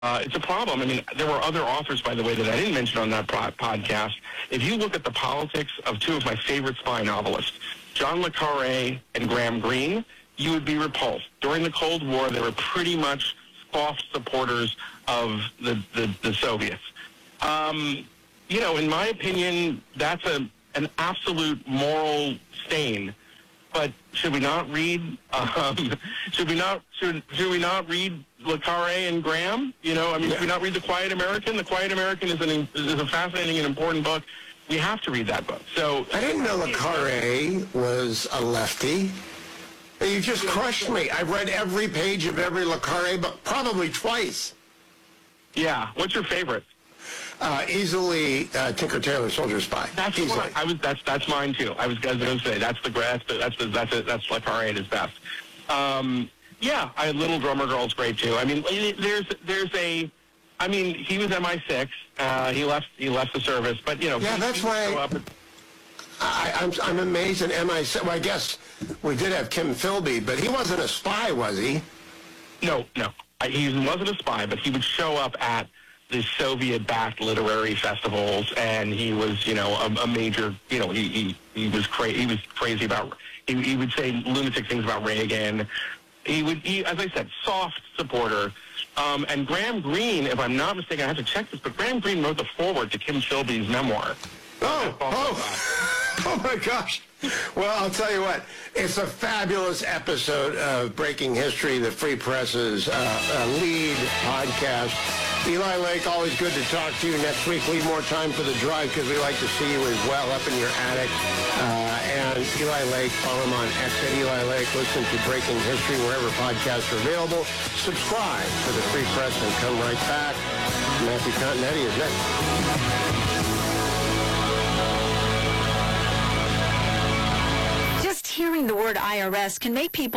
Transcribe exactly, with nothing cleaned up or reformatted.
Uh, it's a problem. I mean, there were other authors, by the way, that I didn't mention on that pro- podcast. If you look at the politics of two of my favorite spy novelists, John le Carré and Graham Greene, you would be repulsed. During the Cold War, they were pretty much soft supporters of the, the, the Soviets. Um, you know, in my opinion, that's a an absolute moral stain. But should we not read? Um, should we not? Should should we not read le Carré and Graham? You know, I mean, yeah. should we not read The Quiet American? The Quiet American is an is a fascinating and important book. We have to read that book. So I didn't know le Carré was a lefty. You just crushed me. I've read every page of every le Carré book, probably twice. Yeah. What's your favorite? Uh, easily, uh, Tinker Tailor Soldier Spy. That's easily. What I was. That's that's mine too. I was going to say that's the that's the, that's the, that's a, that's le Carré at his best. Um, yeah, I, Little Drummer Girl's great too. I mean, there's there's a. I mean, he was M I six. Uh, he left he left the service, but you know. Yeah, he, that's he why. and, I, I'm I'm amazed at M I six. Well, I guess we did have Kim Philby, but he wasn't a spy, was he? No, no. He wasn't a spy, but he would show up at the Soviet-backed literary festivals, and he was, you know, a, a major, you know, he he, he was crazy. He was crazy about. He, he would say lunatic things about Reagan. He would, he, as I said, soft supporter. Um, and Graham Greene, if I'm not mistaken, I have to check this, but Graham Greene wrote the foreword to Kim Philby's memoir. Oh, oh, oh my gosh. Well, I'll tell you what, it's a fabulous episode of Breaking History, the Free Press's uh, uh, lead podcast. Eli Lake, always good to talk to you. Next week, leave more time for the drive because we like to see you as well up in your attic. Uh, and Eli Lake, follow him on X at Eli Lake. Listen to Breaking History wherever podcasts are available. Subscribe to the Free Press and come right back. Matthew Continetti is next. Hearing the word I R S can make people